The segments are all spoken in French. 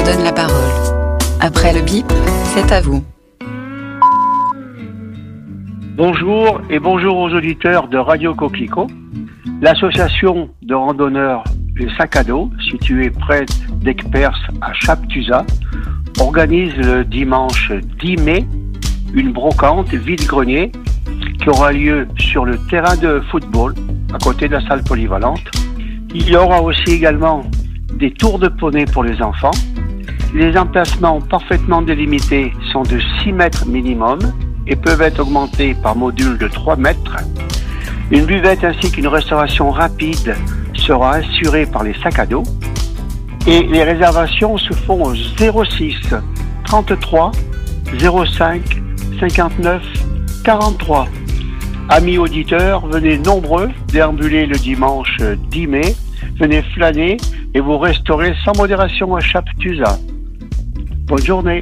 redonne la parole. Après le bip, c'est à vous. Bonjour et bonjour aux auditeurs de Radio Coquelicot. L'association de randonneurs Les Sacs à Dos, située près d'Aigueperse à Chaptuzat, organise le dimanche 10 mai une brocante vide-grenier qui aura lieu sur le terrain de football à côté de la salle polyvalente. Il y aura aussi également des tours de poney pour les enfants. Les emplacements parfaitement délimités sont de 6 mètres minimum et peuvent être augmentés par module de 3 mètres. Une buvette ainsi qu'une restauration rapide sera assurée par les sacs à dos. Et les réservations se font au 06 33 05 59 43. Amis auditeurs, venez nombreux déambuler le dimanche 10 mai. Venez flâner et vous resterez sans modération à Chaptuzat. Bonne journée.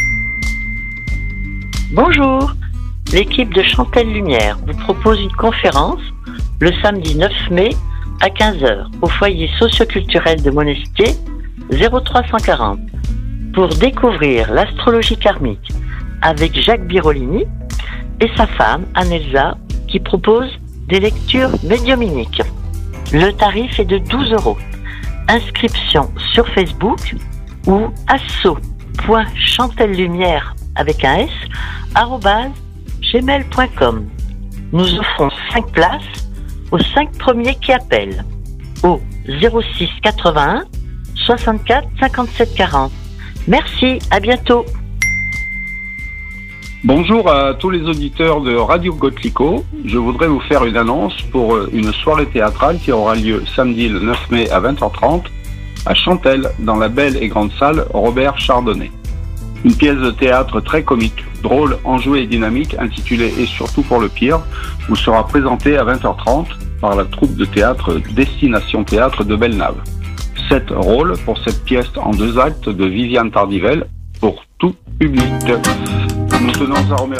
Bonjour, l'équipe de Chantel Lumière vous propose une conférence le samedi 9 mai à 15h au foyer socioculturel de Monestier 0340 pour découvrir l'astrologie karmique avec Jacques Birolini et sa femme Anelsa qui propose des lectures médiumniques. Le tarif est de 12 €. Inscription sur Facebook ou asso.chantellumière avec un s @gmail.com. Nous offrons 5 places aux 5 premiers qui appellent au 06 81 64 57 40. Merci, à bientôt. Bonjour à tous les auditeurs de Radio Coquelicot. Je voudrais vous faire une annonce pour une soirée théâtrale qui aura lieu samedi le 9 mai à 20h30 à Chantel, dans la belle et grande salle Robert Chardonnay. Une pièce de théâtre très comique, drôle, enjouée et dynamique, intitulée « Et surtout pour le pire », vous sera présentée à 20h30 par la troupe de théâtre Destination Théâtre de Bellenave. 7 rôles pour cette pièce en 2 actes de Viviane Tardivelle pour tout public. Nous tenons à remercier